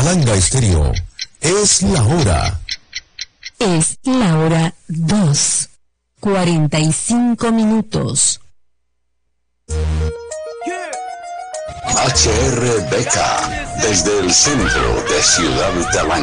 Palanga Estéreo. Es la hora. Es la hora 2:45. HRBK, desde el centro de Ciudad Talán.